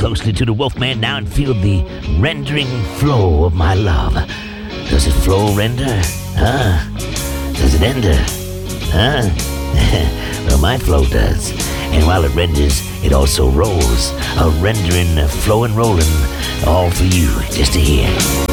closely to the Wolfman now and feel the rendering flow of my love. Does it flow, render? Does it ender? Well, my flow does. And while it renders, it also rolls. A rendering, flowing, rolling, all for you just to hear.